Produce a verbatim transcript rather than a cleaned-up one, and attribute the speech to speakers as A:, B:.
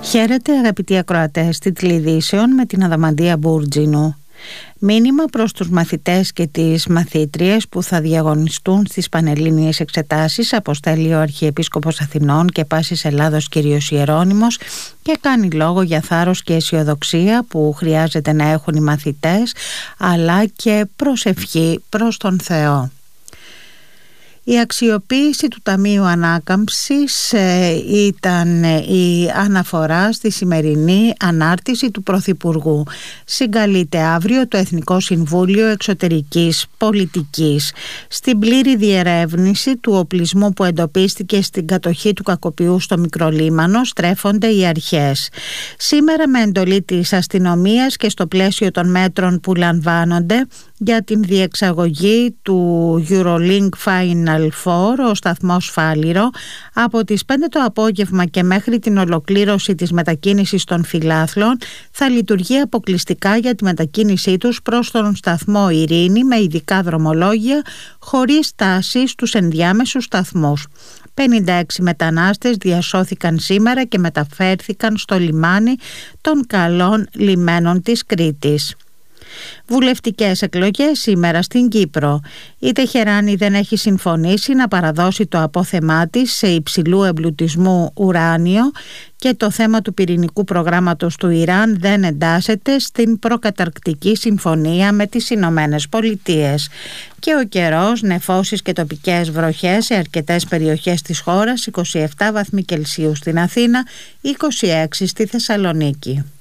A: Χαίρετε αγαπητοί ακροατές τίτλοι ειδήσεων με την Αδαμαντία Μπούρτζινου. Μήνυμα προς τους μαθητές και τις μαθήτριες που θα διαγωνιστούν στις Πανελλήνιες Εξετάσεις αποστέλει ο Αρχιεπίσκοπος Αθηνών και Πάσης Ελλάδος κ. Ιερώνυμος και κάνει λόγο για θάρρος και αισιοδοξία που χρειάζεται να έχουν οι μαθητές, αλλά και προσευχή προς τον Θεό. Η αξιοποίηση του Ταμείου Ανάκαμψης ε, ήταν η αναφορά στη σημερινή ανάρτηση του Πρωθυπουργού. Συγκαλείται αύριο το Εθνικό Συμβούλιο Εξωτερικής Πολιτικής. Στην πλήρη διερεύνηση του οπλισμού που εντοπίστηκε στην κατοχή του Κακοποιού στο Μικρολίμανο στρέφονται οι αρχές. Σήμερα, με εντολή της αστυνομίας και στο πλαίσιο των μέτρων που λαμβάνονται για την διεξαγωγή του Eurolink Final Four, ο σταθμός Φάληρο από τις πέντε το απόγευμα και μέχρι την ολοκλήρωση της μετακίνησης των φιλάθλων θα λειτουργεί αποκλειστικά για τη μετακίνησή τους προς τον σταθμό Ειρήνη με ειδικά δρομολόγια χωρίς στάσεις στους ενδιάμεσους σταθμούς. πενήντα έξι μετανάστες διασώθηκαν σήμερα και μεταφέρθηκαν στο λιμάνι των Καλών Λιμένων της Κρήτης. Βουλευτικές εκλογές σήμερα στην Κύπρο. Η Τεχεράνη δεν έχει συμφωνήσει να παραδώσει το απόθεμά της σε υψηλού εμπλουτισμού ουράνιο και το θέμα του πυρηνικού προγράμματος του Ιράν δεν εντάσσεται στην προκαταρκτική συμφωνία με τις Ηνωμένες Πολιτείες. Και ο καιρός, νεφώσεις και τοπικές βροχές σε αρκετές περιοχές της χώρας, είκοσι επτά βαθμοί Κελσίου στην Αθήνα, είκοσι έξι στη Θεσσαλονίκη.